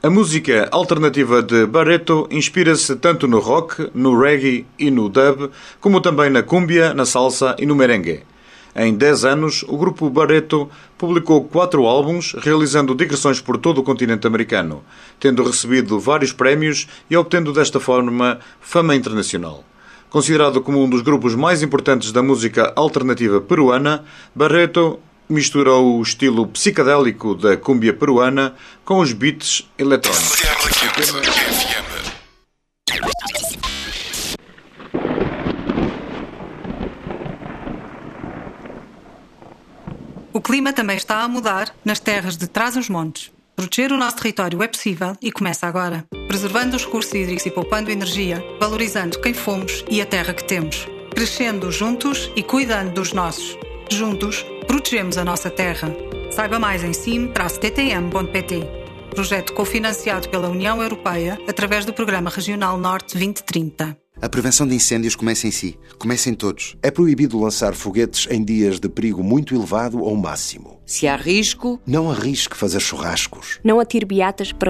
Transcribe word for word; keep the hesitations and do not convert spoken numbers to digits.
A música alternativa de Barreto inspira-se tanto no rock, no reggae e no dub, como também na cúmbia, na salsa e no merengue. Em dez anos, o grupo Barreto publicou quatro álbuns, realizando digressões por todo o continente americano, tendo recebido vários prémios e obtendo desta forma fama internacional. Considerado como um dos grupos mais importantes da música alternativa peruana, Barreto misturou o estilo psicadélico da cúmbia peruana com os beats eletrónicos. O clima também está a mudar nas terras de Trás-os-Montes. Proteger o nosso território é possível e começa agora. Preservando os recursos hídricos e poupando energia, valorizando quem fomos e a terra que temos. Crescendo juntos e cuidando dos nossos. Juntos, protegemos a nossa terra. Saiba mais em sim t t m ponto p t. Projeto cofinanciado pela União Europeia através do Programa Regional Norte vinte trinta. A prevenção de incêndios começa em si. Começa em todos. É proibido lançar foguetes em dias de perigo muito elevado ou máximo. Se há risco, não arrisque fazer churrascos. Não atire beatas para